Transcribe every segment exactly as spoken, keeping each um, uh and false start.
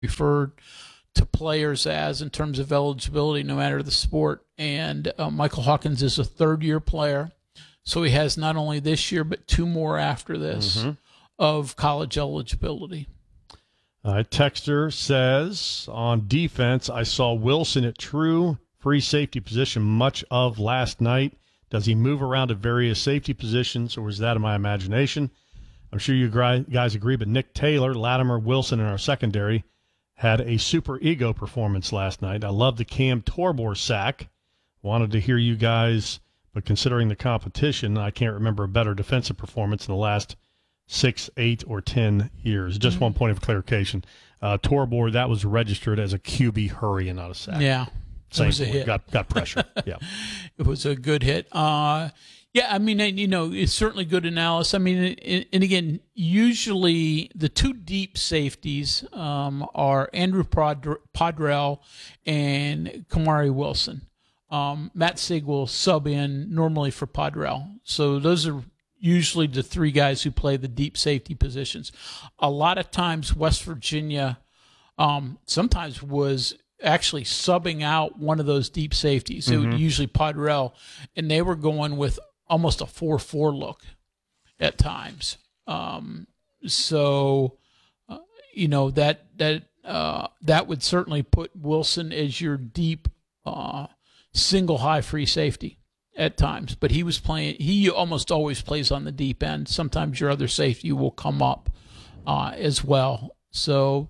referred to players as in terms of eligibility, no matter the sport. And uh, Michael Hawkins is a third-year player, so he has not only this year but two more after this mm-hmm. of college eligibility. All right, Texter says, on defense, I saw Wilson at true free safety position much of last night. Does he move around at various safety positions, or is that in my imagination? I'm sure you guys agree, but Nick Taylor, Latimer, Wilson in our secondary had a super ego performance last night. I love the Cam Torbor sack. Wanted to hear you guys, but considering the competition, I can't remember a better defensive performance in the last six, eight, or ten years. Just mm-hmm. one point of clarification. Uh, Torbor, that was registered as a Q B hurry and not a sack. Yeah. Same it was a point. hit. Got, got pressure. Yeah. It was a good hit. Uh, yeah, I mean, you know, it's certainly good analysis. I mean, and again, usually the two deep safeties um, are Andrew Podrell and Kamari Wilson. Um, Matt Sig will sub in normally for Podrell. So those are usually the three guys who play the deep safety positions. A lot of times West Virginia um, sometimes was actually subbing out one of those deep safeties. Mm-hmm. It would usually Podrell, and they were going with almost a four four look at times. Um, so, uh, you know, that that uh, that would certainly put Wilson as your deep uh, single high free safety at times. But he was playing, he almost always plays on the deep end. Sometimes your other safety will come up uh, as well. So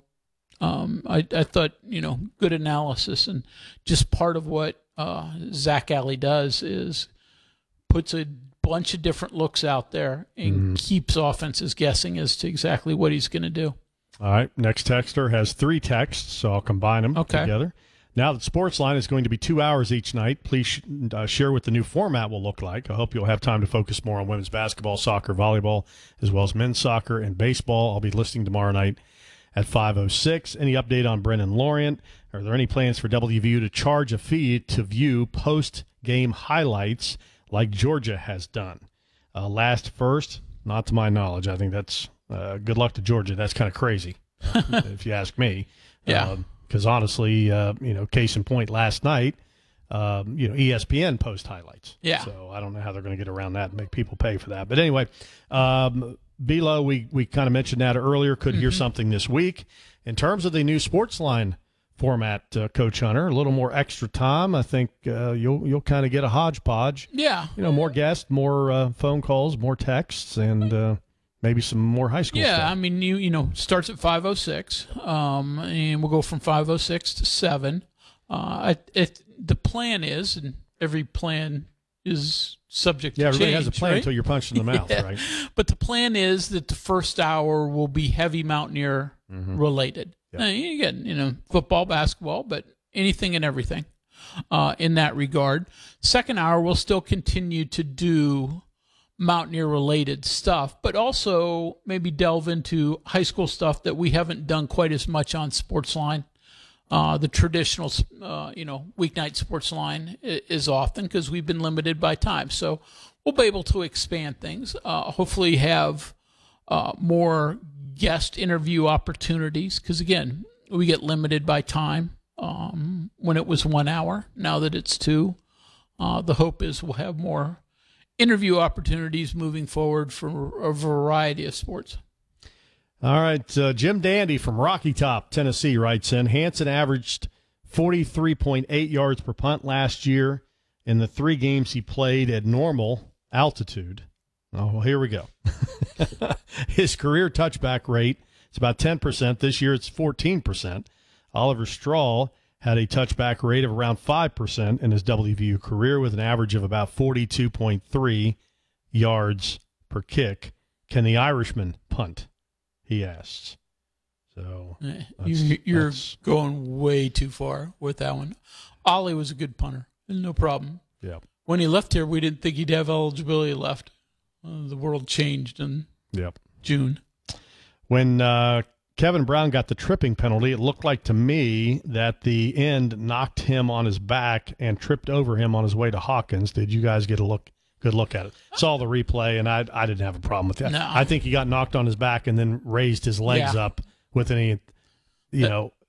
um, I, I thought, you know, good analysis. And just part of what uh, Zach Alley does is puts a bunch of different looks out there and mm. keeps offenses guessing as to exactly what he's going to do. All right. Next texter has three texts, so I'll combine them okay. together. Now that Sportsline is going to be two hours each night, please uh, share what the new format will look like. I hope you'll have time to focus more on women's basketball, soccer, volleyball, as well as men's soccer and baseball. I'll be listening tomorrow night at five oh six. Any update on Brennan Lorient? Are there any plans for W V U to charge a fee to view post-game highlights like Georgia has done? Uh, last first, not to my knowledge. I think that's uh, good luck to Georgia. That's kind of crazy, uh, if you ask me. Yeah. Because uh, honestly, uh, you know, case in point, last night, um, you know, E S P N post highlights. Yeah. So I don't know how they're going to get around that and make people pay for that. But anyway, um, Bilo, we, we kind of mentioned that earlier. Could mm-hmm. hear something this week. In terms of the new Sportsline format, uh, Coach Hunter, a little more extra time. I think uh, you'll you'll kind of get a hodgepodge. Yeah. You know, more guests, more uh, phone calls, more texts, and uh, maybe some more high school yeah, stuff. I mean, you you know, starts at five oh six, um, and we'll go from five oh six to seven. Uh, it, it, the plan is, and every plan is subject yeah, to change. Yeah, everybody has a plan right? until you're punched in the mouth, yeah. right? But the plan is that the first hour will be heavy Mountaineer mm-hmm. related. Yep. Now, again, you know, football, basketball, but anything and everything uh, in that regard. Second hour, we'll still continue to do Mountaineer-related stuff, but also maybe delve into high school stuff that we haven't done quite as much on Sportsline. Uh, the traditional, uh, you know, weeknight Sportsline is often because we've been limited by time. So we'll be able to expand things, uh, hopefully have uh, more guest interview opportunities because, again, we get limited by time um, when it was one hour. Now that it's two, uh, the hope is we'll have more interview opportunities moving forward for a variety of sports. All right, uh, Jim Dandy from Rocky Top, Tennessee writes in, Hanson averaged forty-three point eight yards per punt last year in the three games he played at normal altitude. Oh, well, here we go. His career touchback rate is about ten percent. This year it's fourteen percent. Oliver Strahl had a touchback rate of around five percent in his W V U career with an average of about forty-two point three yards per kick. Can the Irishman punt? He asks. So you, you're that's... going way too far with that one. Ollie was a good punter. No problem. Yeah. When he left here, we didn't think he'd have eligibility left. Uh, the world changed in yep. June. When uh, Kevin Brown got the tripping penalty, it looked like to me that the end knocked him on his back and tripped over him on his way to Hawkins. Did you guys get a look? Good look at it. Saw the replay, and I I didn't have a problem with that. No. I think he got knocked on his back and then raised his legs yeah. up with any you know,